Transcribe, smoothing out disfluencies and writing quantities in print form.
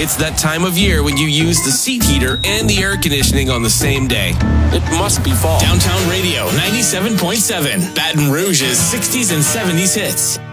It's that time of year when you use the seat heater and the air conditioning on the same day. It must be fall. Downtown Radio 97.7, Baton Rouge's 60s and 70s hits.